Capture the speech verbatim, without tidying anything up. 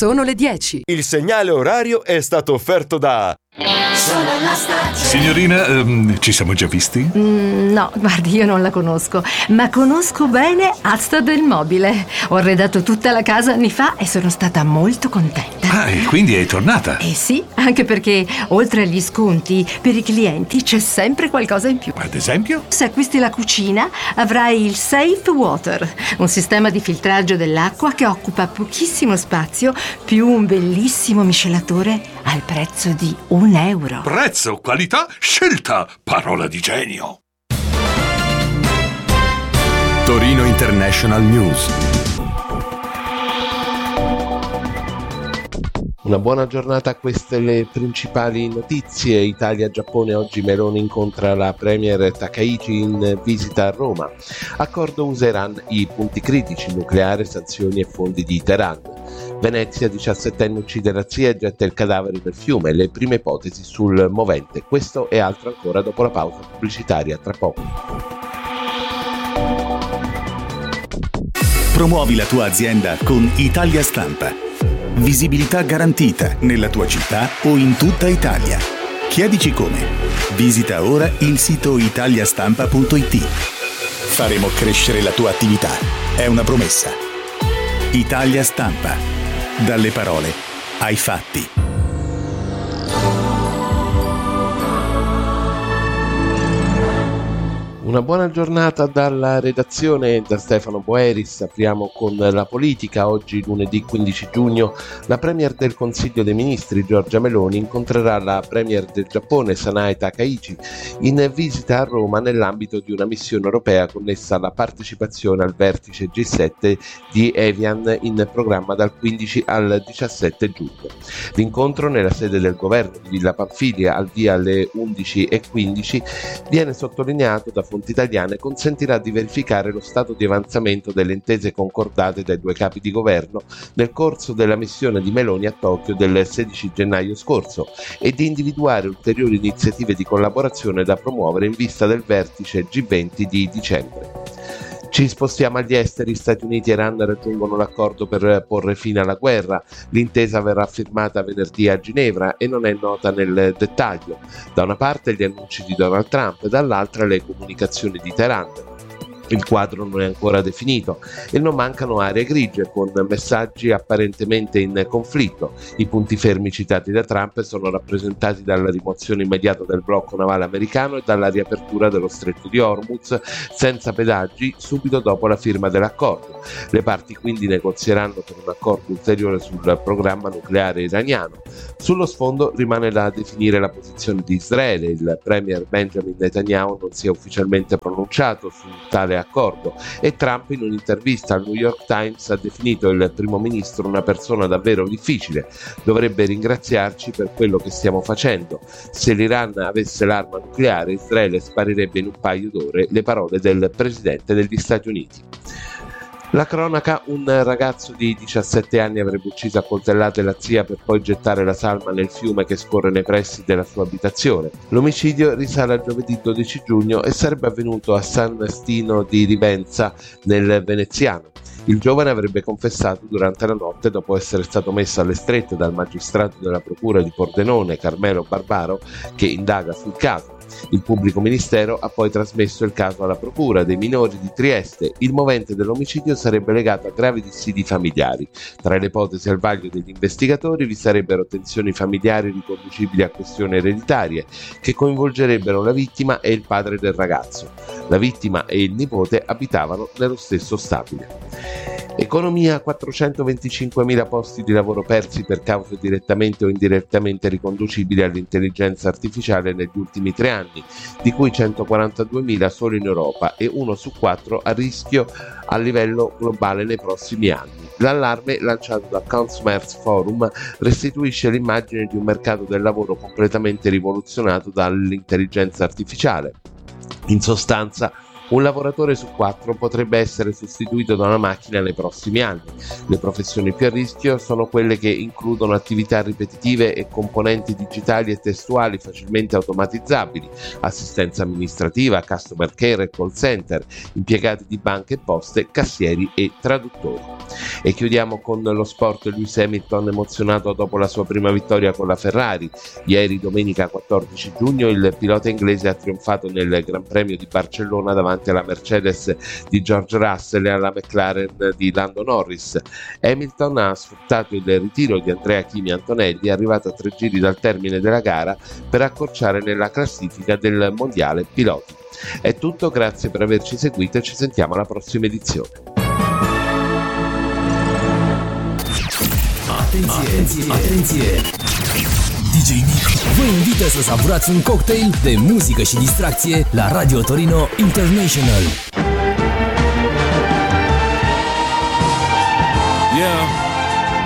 Sono le dieci. Il segnale orario è stato offerto da... Signorina, ehm, ci siamo già visti? Mm, no, guardi, io non la conosco, ma conosco bene Asta del Mobile. Ho arredato tutta la casa anni fa e sono stata molto contenta. Ah, e quindi è tornata? Eh sì, anche perché oltre agli sconti, per i clienti c'è sempre qualcosa in più. Ad esempio? Se acquisti la cucina, avrai il Safe Water, un sistema di filtraggio dell'acqua che occupa pochissimo spazio, più un bellissimo miscelatore al prezzo di un euro. Prezzo, qualità, scelta, parola di genio. Torino International News. Una buona giornata, a queste le principali notizie. Italia-Giappone, oggi Meloni incontra la premier Takaichi in visita a Roma. Accordo U S A-Iran, i punti critici, nucleare, sanzioni e fondi di Teheran. Venezia, diciassettenne uccide la zia e getta il cadavere nel fiume, le prime ipotesi sul movente. Questo e altro ancora dopo la pausa pubblicitaria, tra poco. Promuovi la tua azienda con Italia Stampa. Visibilità garantita nella tua città o in tutta Italia. Chiedici come. Visita ora il sito italiastampa punto it. Faremo crescere la tua attività. È una promessa. Italia Stampa. Dalle parole ai fatti. Una buona giornata dalla redazione, da Stefano Boeris. Apriamo con la politica. Oggi, lunedì quindici giugno, la premier del Consiglio dei Ministri, Giorgia Meloni, incontrerà la premier del Giappone, Sanae Takaichi, in visita a Roma nell'ambito di una missione europea connessa alla partecipazione al vertice G sette di Evian, in programma dal quindici al diciassette giugno. L'incontro, nella sede del governo di Villa Pamfilia, al via alle undici e quindici, viene sottolineato da fonti italiane, consentirà di verificare lo stato di avanzamento delle intese concordate dai due capi di governo nel corso della missione di Meloni a Tokyo del sedici gennaio scorso e di individuare ulteriori iniziative di collaborazione da promuovere in vista del vertice G venti di dicembre. Ci spostiamo agli esteri. Stati Uniti e Iran raggiungono l'accordo per porre fine alla guerra. L'intesa verrà firmata venerdì a Ginevra e non è nota nel dettaglio. Da una parte gli annunci di Donald Trump, dall'altra le comunicazioni di Teheran. Il quadro non è ancora definito e non mancano aree grigie con messaggi apparentemente in conflitto. I punti fermi citati da Trump sono rappresentati dalla rimozione immediata del blocco navale americano e dalla riapertura dello stretto di Hormuz senza pedaggi subito dopo la firma dell'accordo. Le parti quindi negozieranno per un accordo ulteriore sul programma nucleare iraniano. Sullo sfondo rimane da definire la posizione di Israele. Il premier Benjamin Netanyahu non si è ufficialmente pronunciato su tale accordo e Trump, in un'intervista al New York Times, ha definito il primo ministro una persona davvero difficile. Dovrebbe ringraziarci per quello che stiamo facendo. Se l'Iran avesse l'arma nucleare, Israele sparirebbe in un paio d'ore, le parole del presidente degli Stati Uniti. La cronaca: un ragazzo di diciassette anni avrebbe ucciso a coltellate la zia per poi gettare la salma nel fiume che scorre nei pressi della sua abitazione. L'omicidio risale a giovedì dodici giugno e sarebbe avvenuto a San Stino di Rivenza, nel Veneziano. Il giovane avrebbe confessato durante la notte dopo essere stato messo alle strette dal magistrato della procura di Pordenone, Carmelo Barbaro, che indaga sul caso. Il pubblico ministero ha poi trasmesso il caso alla procura dei minori di Trieste. Il movente dell'omicidio sarebbe legato a gravi dissidi familiari. Tra le ipotesi al vaglio degli investigatori vi sarebbero tensioni familiari riconducibili a questioni ereditarie che coinvolgerebbero la vittima e il padre del ragazzo. La vittima e il nipote abitavano nello stesso stabile. Economia: quattrocentoventicinquemila posti di lavoro persi per cause direttamente o indirettamente riconducibili all'intelligenza artificiale negli ultimi tre anni, di cui centoquarantaduemila solo in Europa e uno su quattro a rischio a livello globale nei prossimi anni. L'allarme, lanciato da Commerce Forum, restituisce l'immagine di un mercato del lavoro completamente rivoluzionato dall'intelligenza artificiale. In sostanza, Un lavoratore su quattro potrebbe essere sostituito da una macchina nei prossimi anni. Le professioni più a rischio sono quelle che includono attività ripetitive e componenti digitali e testuali facilmente automatizzabili, assistenza amministrativa, customer care e call center, impiegati di banche e poste, cassieri e traduttori. E chiudiamo con lo sport. Lewis Hamilton emozionato dopo la sua prima vittoria con la Ferrari. Ieri, domenica quattordici giugno, il pilota inglese ha trionfato nel Gran Premio di Barcellona davanti alla Mercedes di George Russell e alla McLaren di Lando Norris. Hamilton ha sfruttato il ritiro di Andrea Kimi Antonelli, arrivato a tre giri dal termine della gara, per accorciare nella classifica del mondiale piloti. È tutto, grazie per averci seguito e ci sentiamo alla prossima edizione. Atenție, atenție! D J Nick vă invită să savurați un cocktail de muzică și distracție la Radio Torino International. Yeah.